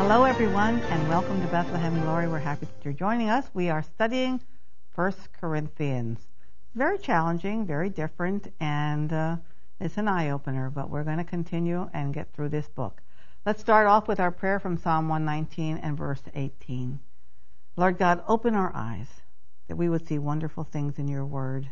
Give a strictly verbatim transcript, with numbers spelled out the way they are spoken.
Hello, everyone, and welcome to Bethlehem Glory. We're happy that you're joining us. We are studying First Corinthians. Very challenging, very different, and uh, it's an eye-opener, but we're going to continue and get through this book. Let's start off with our prayer from Psalm one nineteen and verse eighteen. Lord God, open our eyes that we would see wonderful things in your word.